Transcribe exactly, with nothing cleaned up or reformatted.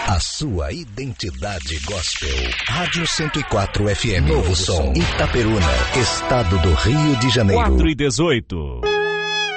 A sua identidade gospel. Rádio cento e quatro F M. Novo Som. Itaperuna, estado do Rio de Janeiro. quatro e dezoito.